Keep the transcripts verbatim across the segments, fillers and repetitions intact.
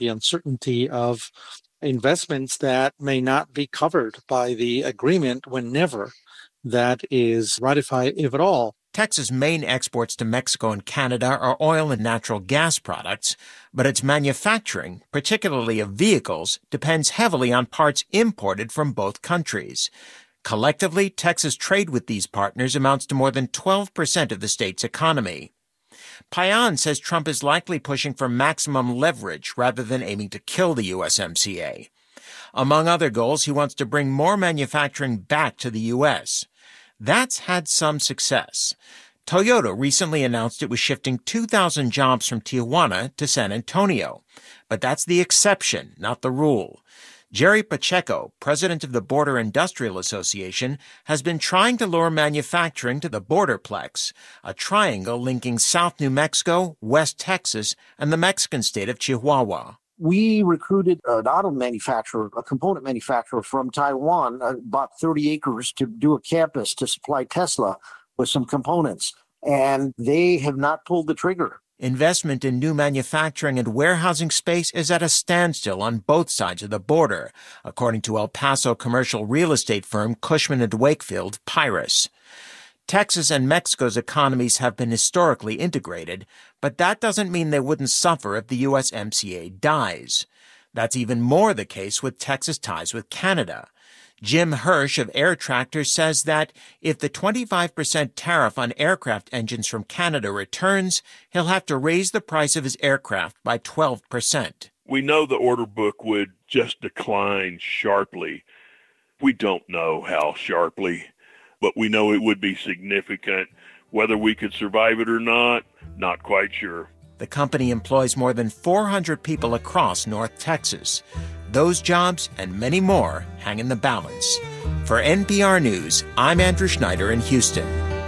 the uncertainty of investments that may not be covered by the agreement whenever that is ratified, if at all. Texas' main exports to Mexico and Canada are oil and natural gas products, but its manufacturing, particularly of vehicles, depends heavily on parts imported from both countries. Collectively, Texas' trade with these partners amounts to more than twelve percent of the state's economy. Payan says Trump is likely pushing for maximum leverage rather than aiming to kill the U S M C A. Among other goals, he wants to bring more manufacturing back to the U S. That's had some success. Toyota recently announced it was shifting two thousand jobs from Tijuana to San Antonio. But that's the exception, not the rule. Jerry Pacheco, president of the Border Industrial Association, has been trying to lure manufacturing to the Borderplex, a triangle linking South New Mexico, West Texas, and the Mexican state of Chihuahua. We recruited an auto manufacturer, a component manufacturer from Taiwan, uh, bought thirty acres to do a campus to supply Tesla with some components, and they have not pulled the trigger. Investment in new manufacturing and warehousing space is at a standstill on both sides of the border, according to El Paso commercial real estate firm Cushman and Wakefield, Pyrus. Texas and Mexico's economies have been historically integrated, but that doesn't mean they wouldn't suffer if the U S M C A dies. That's even more the case with Texas ties with Canada. Jim Hirsch of Air Tractor says that if the twenty-five percent tariff on aircraft engines from Canada returns, he'll have to raise the price of his aircraft by twelve percent. We know the order book would just decline sharply. We don't know how sharply, but we know it would be significant. Whether we could survive it or not, not quite sure. The company employs more than four hundred people across North Texas. Those jobs and many more hang in the balance. For N P R News, I'm Andrew Schneider in Houston.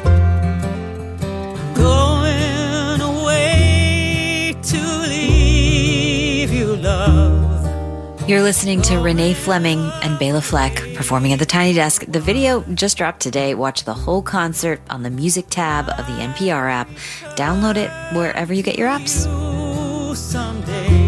Going away to leave you, love. You're listening to Renee Fleming and Bela Fleck performing at the Tiny Desk. The video just dropped today. Watch the whole concert on the music tab of the N P R app. Download it wherever you get your apps. Someday,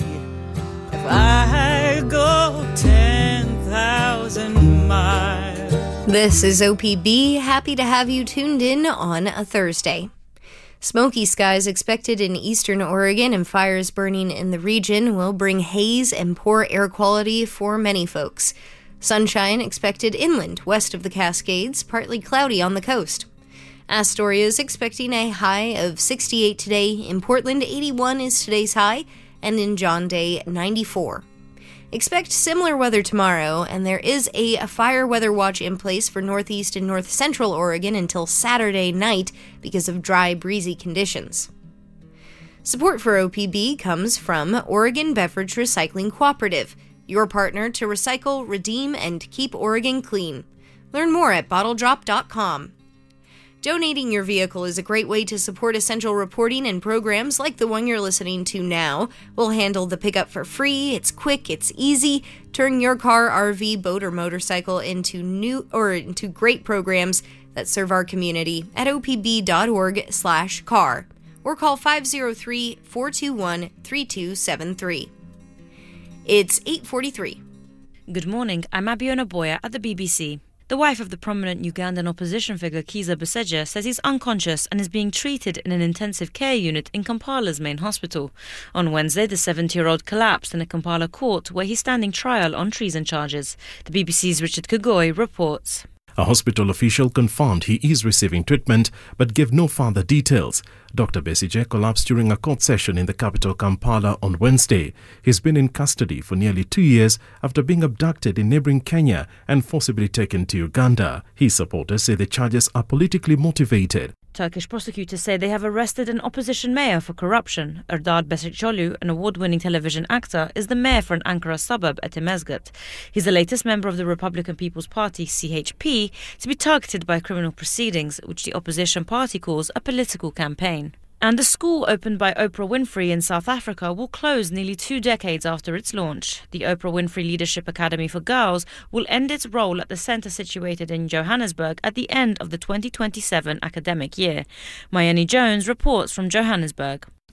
if I go ten thousand miles. This is O P B. Happy to have you tuned in on a Thursday. Smoky skies expected in eastern Oregon and fires burning in the region will bring haze and poor air quality for many folks. Sunshine expected inland west of the Cascades, partly cloudy on the coast. Astoria is expecting a high of sixty-eight today. In Portland, eighty-one is today's high, and in John Day, ninety-four. Expect similar weather tomorrow, and there is a, a fire weather watch in place for northeast and north central Oregon until Saturday night because of dry, breezy conditions. Support for O P B comes from Oregon Beverage Recycling Cooperative, your partner to recycle, redeem, and keep Oregon clean. Learn more at bottle drop dot com. Donating your vehicle is a great way to support essential reporting and programs like the one you're listening to now. We'll handle the pickup for free. It's quick, it's easy. Turn your car, R V, boat, or motorcycle into new or into great programs that serve our community at o p b dot org slash car or call five oh three, four two one, three two seven three. It's eight forty-three. Good morning. I'm Abiona Boya at the B B C. The wife of the prominent Ugandan opposition figure Kizza Besigye says he's unconscious and is being treated in an intensive care unit in Kampala's main hospital. On Wednesday, the seventy-year-old collapsed in a Kampala court where he's standing trial on treason charges. The B B C's Richard Kagoi reports. A hospital official confirmed he is receiving treatment but gave no further details. Doctor Besigye collapsed during a court session in the capital Kampala on Wednesday. He's been in custody for nearly two years after being abducted in neighboring Kenya and forcibly taken to Uganda. His supporters say the charges are politically motivated. Turkish prosecutors say they have arrested an opposition mayor for corruption. Erdal Besikoglu, an award-winning television actor, is the mayor for an Ankara suburb at Etimesgut. He's the latest member of the Republican People's Party, C H P, to be targeted by criminal proceedings, which the opposition party calls a political campaign. And the school opened by Oprah Winfrey in South Africa will close nearly two decades after its launch. The Oprah Winfrey Leadership Academy for Girls will end its role at the centre situated in Johannesburg at the end of the twenty twenty-seven academic year. Mayeni Jones reports from Johannesburg.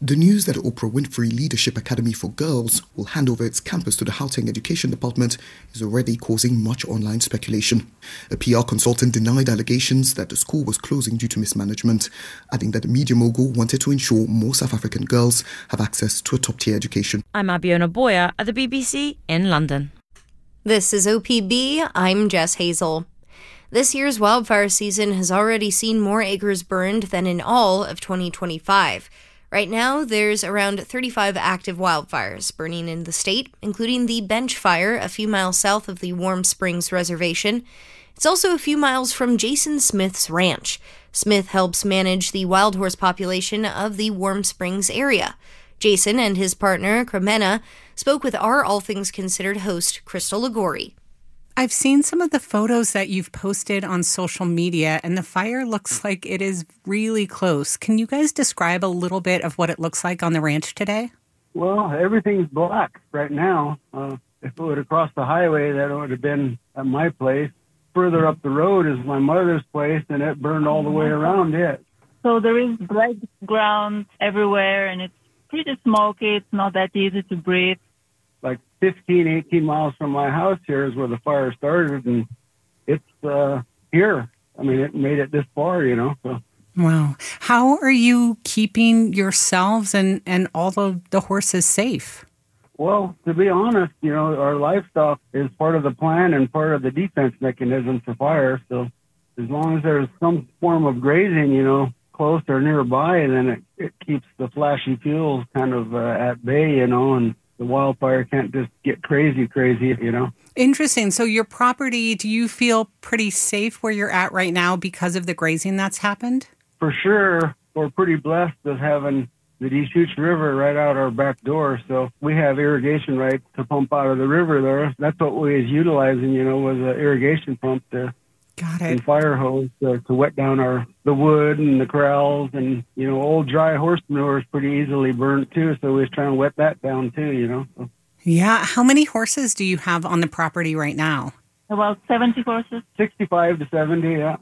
The news that Oprah Winfrey Leadership Academy for Girls will hand over its campus to the Gauteng Education Department is already causing much online speculation. A P R consultant denied allegations that the school was closing due to mismanagement, adding that the media mogul wanted to ensure more South African girls have access to a top-tier education. I'm Abiona Boya at the B B C in London. This is O P B. I'm Jess Hazel. This year's wildfire season has already seen more acres burned than in all of twenty twenty-five. Right now, there's around thirty-five active wildfires burning in the state, including the Bench Fire a few miles south of the Warm Springs Reservation. It's also a few miles from Jason Smith's ranch. Smith helps manage the wild horse population of the Warm Springs area. Jason and his partner, Cremena, spoke with our All Things Considered host, Crystal Ligori. I've seen some of the photos that you've posted on social media, and the fire looks like it is really close. Can you guys describe a little bit of what it looks like on the ranch today? Well, everything's black right now. Uh, if it would have crossed the highway, that would have been at my place. Further up the road is my mother's place, and it burned all the way around it. So there is black ground everywhere, and it's pretty smoky. It's not that easy to breathe. Like fifteen, eighteen miles from my house here is where the fire started, and it's uh, here. I mean, it made it this far, you know. So. Wow. How are you keeping yourselves and, and all of the horses safe? Well, to be honest, you know, our livestock is part of the plan and part of the defense mechanism for fire. So as long as there's some form of grazing, you know, close or nearby, then it, it keeps the flashy fuels kind of uh, at bay, you know, and the wildfire can't just get crazy, crazy, you know. Interesting. So your property, do you feel pretty safe where you're at right now because of the grazing that's happened? For sure. We're pretty blessed with having the Deschutes River right out our back door. So we have irrigation rights to pump out of the river there. That's what we was utilizing, you know, was an irrigation pump to Got it. and fire hose to, to wet down our the wood and the corrals, and you know, old dry horse manure is pretty easily burnt too, so we was trying to wet that down too, you know. So. Yeah. How many horses do you have on the property right now? About seventy horses. sixty-five to seventy, yeah.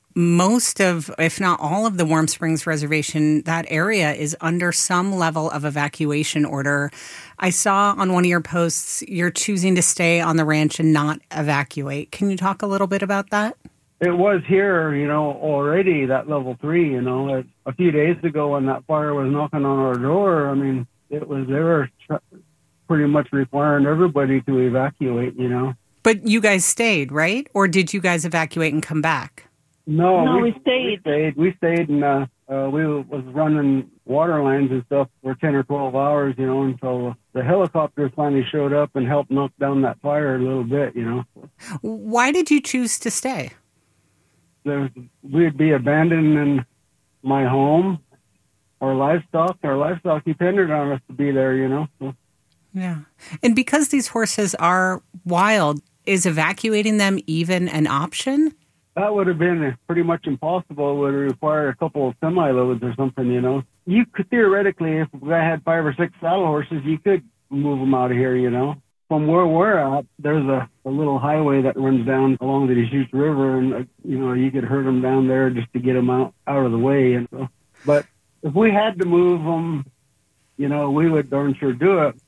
Most of, if not all of the Warm Springs Reservation, that area is under some level of evacuation order. I saw on one of your posts you're choosing to stay on the ranch and not evacuate. Can you talk a little bit about that? It was here, you know, already, that level three, you know. A few days ago when that fire was knocking on our door, I mean, it was, they were pretty much requiring everybody to evacuate, you know. But you guys stayed, right? Or did you guys evacuate and come back? No, no we, we stayed. We stayed, we stayed and uh, uh, we was running water lines and stuff for ten or twelve hours, you know, until the helicopters finally showed up and helped knock down that fire a little bit, you know. Why did you choose to stay? There, we'd be abandoning my home, our livestock. Our livestock depended on us to be there, you know. So. Yeah. And because these horses are wild, is evacuating them even an option? That would have been pretty much impossible. It would have required a couple of semi-loads or something, you know. You could theoretically, if I had five or six saddle horses, you could move them out of here, you know. From where we're at, there's a, a little highway that runs down along the Deschutes River, and, uh, you know, you could herd them down there just to get them out, out of the way. And so. But if we had to move them, you know, we would darn sure do it.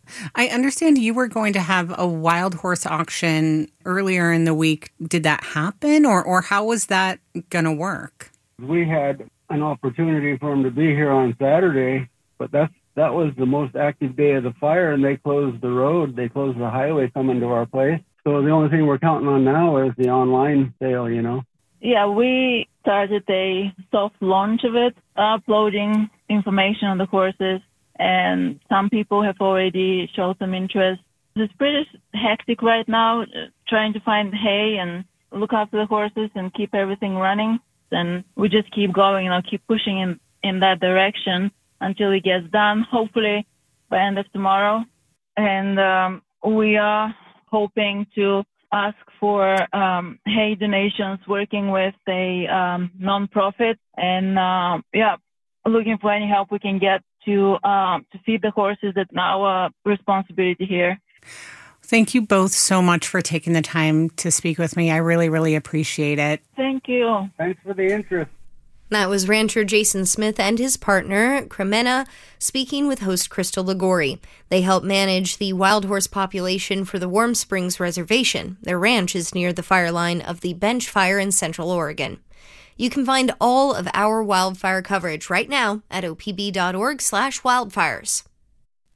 I understand you were going to have a wild horse auction earlier in the week. Did that happen, or, or how was that going to work? We had an opportunity for them to be here on Saturday, but that's that was the most active day of the fire, and they closed the road. They closed the highway coming to our place. So the only thing we're counting on now is the online sale, you know. Yeah, we started a soft launch of it, uploading information on the horses, and some people have already shown some interest. It's pretty hectic right now, trying to find hay and look after the horses and keep everything running. And we just keep going, you know, keep pushing in, in that direction until it gets done, hopefully by end of tomorrow. And um, we are hoping to ask for um, hay donations, working with a um, non-profit, and uh, yeah, looking for any help we can get to um, to feed the horses. That's our responsibility here. Thank you both so much for taking the time to speak with me. I really, really appreciate it. Thank you. Thanks for the interest. That was rancher Jason Smith and his partner, Cremena, speaking with host Crystal Ligori. They help manage the wild horse population for the Warm Springs Reservation. Their ranch is near the fire line of the Bench Fire in Central Oregon. You can find all of our wildfire coverage right now at opb.org slash wildfires.